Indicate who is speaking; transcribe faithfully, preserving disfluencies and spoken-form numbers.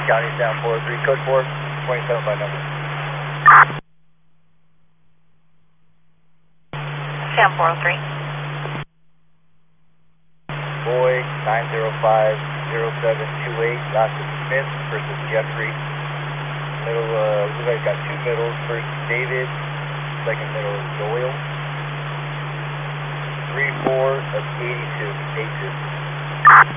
Speaker 1: County's down four three, code four, twenty-seven by number.
Speaker 2: Sam four oh three.
Speaker 1: Boy, nine zero five zero seven two eight, Doctor Smith versus Jeffrey. Middle, uh, looks like got two middles. First David, second middle is Doyle. three four of eighty-two, eight two.